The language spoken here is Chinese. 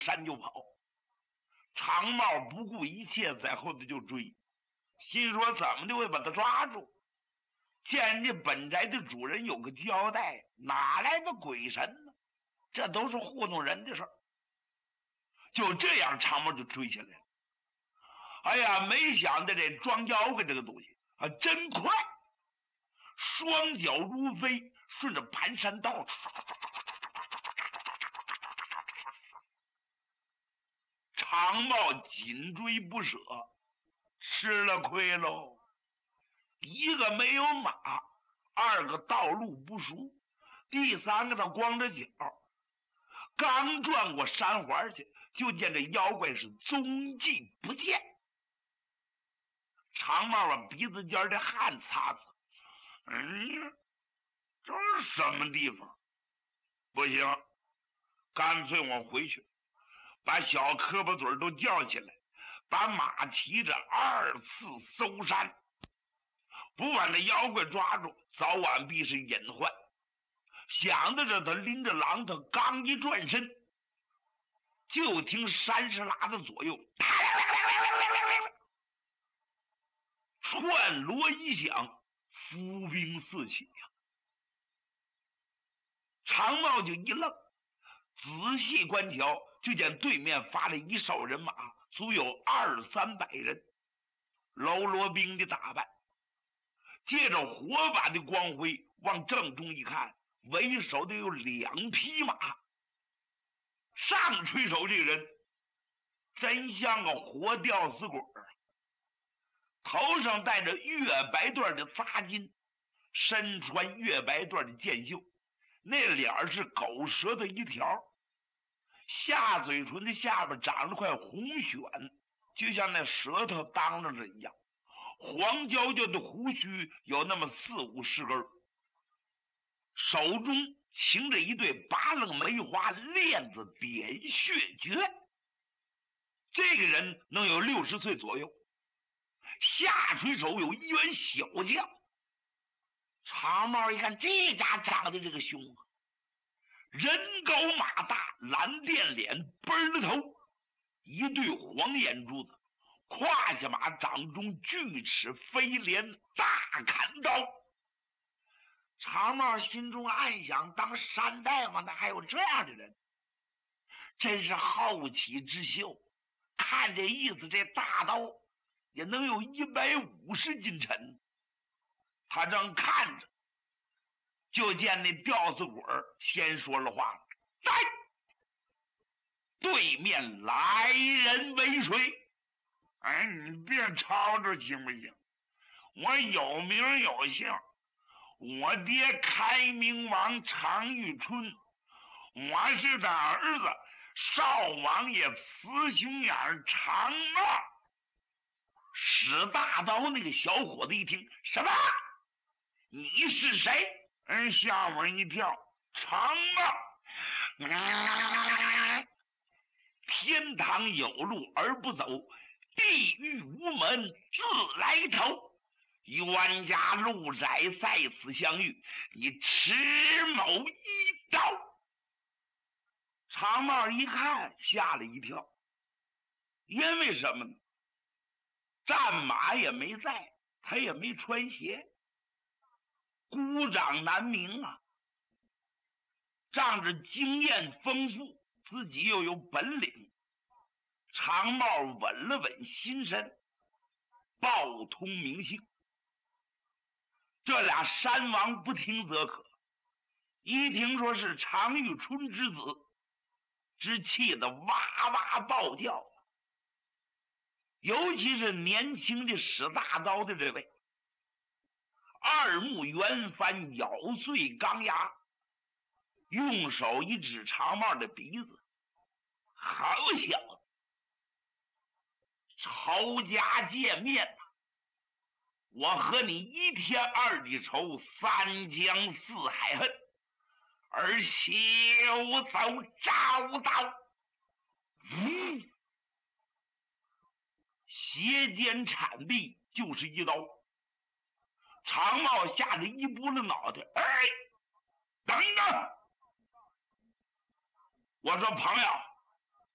山就跑。长帽不顾一切在后头就追，心说怎么就会把他抓住？见人家本宅的主人有个交代，哪来的鬼神呢？这都是糊弄人的事儿。就这样，长帽就追起来了。哎呀，没想到这装妖怪这个东西啊，真快，双脚如飞，顺着盘山道，长帽紧追不舍，吃了亏喽。一个没有马，二个道路不熟，第三个他光着脚，刚转过山环去，就见这妖怪是踪迹不见。长帽把鼻子尖的汗擦擦，这是什么地方？不行，干脆我回去，把小磕巴嘴都叫起来，把马骑着二次搜山，不把那妖怪抓住，早晚必是隐患。想到这，他拎着榔头刚一转身，就听山石拉的左右串锣一响，伏兵四起呀。长帽就一愣，仔细观瞧，就见对面发了一哨人马，足有200-300人，喽啰兵的打扮。借着火把的光辉，往正中一看，为首的有2匹马。上吹手这个人真像个活吊死鬼儿，头上戴着月白缎的扎巾，身穿月白缎的箭袖，那脸是狗舌的一条，下嘴唇的下边长着块红癣，就像那舌头当着一样，黄焦焦的胡须有那么40-50根，手中擎着一对拔楞梅花链子点穴诀。这个人能有60岁左右，下垂手有1员小将。长帽一看，这家长得这个凶啊，人高马大，蓝靛脸，奔了头，一对黄眼珠子，胯下马掌中锯齿飞镰大砍刀。长帽心中暗想，当山大王的还有这样的人，真是好奇之秀。看这意思，这大刀也能有150斤沉。他正看着，就见那吊死鬼先说了话：“来，对面来人为谁？”哎，你别吵着行不行？我有名有姓，我爹开明王常遇春，我是他儿子少王爷雌雄眼长帽。使大刀那个小伙子一听，什么？你是谁？吓我一跳。长帽，天堂有路而不走，地狱无门自来投。冤家路窄，在此相遇，你迟某一刀。长帽一看，吓了一跳，因为什么呢？战马也没在，他也没穿鞋，孤掌难鸣啊。仗着经验丰富，自己又有本领，长帽稳了稳心神，报通名姓。这俩山王不听则可，一听说是常遇春之子，只气得哇哇暴叫。尤其是年轻的使大刀的这位，二目圆翻，咬碎钢牙，用手一指长帽的鼻子：“好小子，仇家见面，我和你1天2地仇，3江4海恨，而休走招刀。”斜肩铲臂就是一刀。长帽吓得一拨了脑袋，哎，等等！我说朋友，